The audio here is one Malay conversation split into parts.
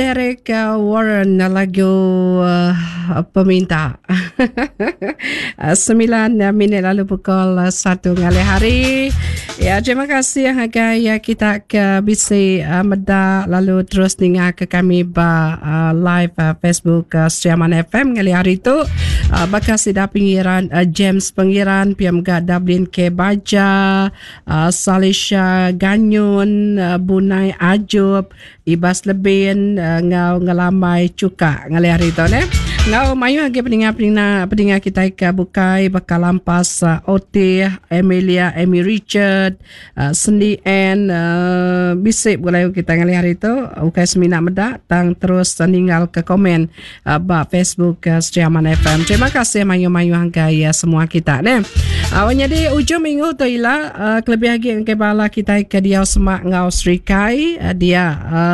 Derek Warren lagu peminta. 9 minit lalu pukul 1 ngalih hari. Ya, terima kasih agai kita ke bisi medak lalu terus dengar ke kami live Facebook Setiaman FM ngalih hari tu. Bakal sida pinggiran James Pengiran PMG Dublin ke Baja, Salisha Ganyun, Bunai Ajub, Ibas Lebin, ngau ngelamai cuka ngalih hari tu ne. Ngau mayu lagi pendengar kita ke bukai bakal lampas Oti, Emilia, Amy Richard, Cindy Ann, bisip boleh kita ngalih hari tu. Ukai semina medak tang terus tinggal ke komen Facebook Setiaman FM. Terima kasih mayu-mayu hanggai semua kita ne. Awalnya di ujung minggu tu ialah kelebih lagi ke bala kita ke dia semak ngau Serikai dia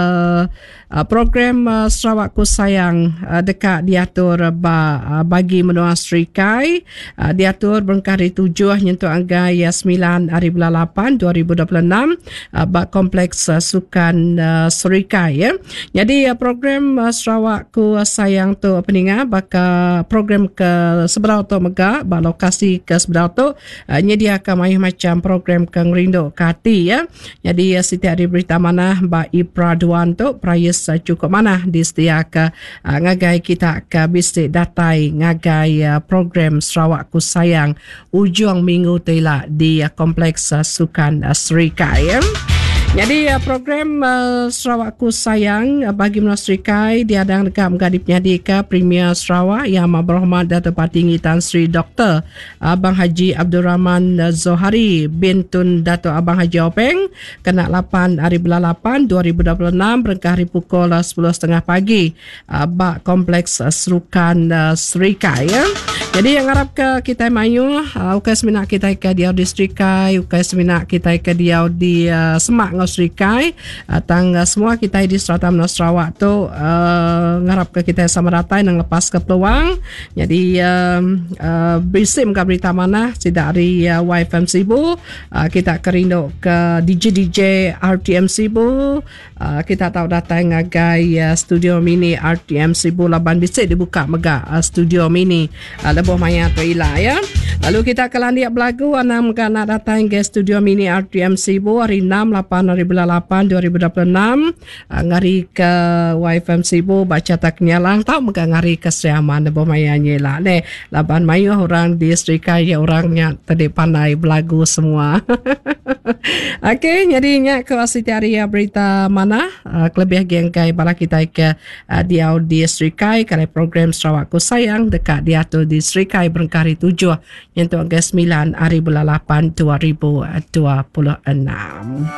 program Sarawak Ku Sayang dekat diatur bagi menua Serikai diatur berkari 7 nyentuh angga 9 hari bulan 8 2026 kompleks sukan Serikai ya. Jadi program Sarawak Ku Sayang tu peningat baka program ke seberau tu mega lokasi ke seberau tu nyediakan macam program ke ngerindo kati ya. Jadi setiap hari berita mana Ipra Duan tu prayas cukup mana disediakan ngagai kita ke bisik datai ngagai program Sarawak Ku Sayang ujung minggu tu di kompleks sukan Serikai ya. Jadi program Sarawak Ku Sayang bagi menua Serikai diadang dekat mengadip nyadika Premier Sarawak Yang Berhormat Datuk Patinggi Tan Sri Dr. Abang Haji Abdul Rahman Zohari bin Tun Datuk Abang Haji Openg kena 8 hari bulan 8 2026 berengkah hari pukul 10.30 pagi bak kompleks Serukan Serikai ya. Jadi yang harap ke kita mayu ukai seminar kita ke dia di Serikai, ukai seminar kita ke dia di Semak ngau Serikai, tang semua kita di Strata Menua Sarawak tu ngarap ke kita sama ratai nang lepas ke peluang. Jadi besim ke berita mana sidak dari YFM Sibu kita kerindu ke DJ RTM Sibu, kita tahu datang ngagai studio mini RTM Sibu laban bisik dibuka mega studio mini leboh maya tu ilah ya. Lalu kita kelan dia belagu anam ke nak datang ke studio mini RTM Sibu hari 6 8 hari bulan 8 2026 ngari ke YFM Sibu baca tak nyalang tahu mega ngari ke Seriaman leboh maya nyela ne laban mayu orang di Serikai ya orangnya tadi pandai belagu semua. Okey, jadinya ke asitiari berita mana kelebih gengkai bala kita ke dia di Serikai kali program Sarawak Ku Sayang dekat dia tu di Serikai berengkari 7 yang tu 9 hari bulan 8 2026.